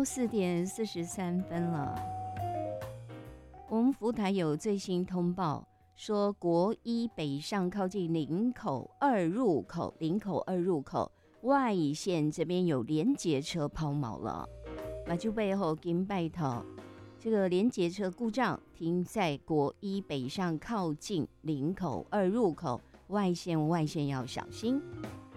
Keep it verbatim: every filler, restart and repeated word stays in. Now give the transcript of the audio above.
后四点四十三分了。我们福台有最新通报说，国一北上靠近林口二入口，林口二入口外线这边有联结车抛锚了，马就背后跟拜头，这个联结车故障停在国一北上靠近林口二入口外线，外线要小心。